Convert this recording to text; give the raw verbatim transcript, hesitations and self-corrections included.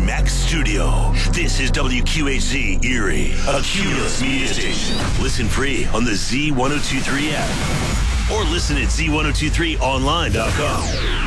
Max Studio. This is W Q H Z Erie, a Cumulus media station. Listen free on the Z ten twenty-three app or listen at Z ten twenty-three online dot com.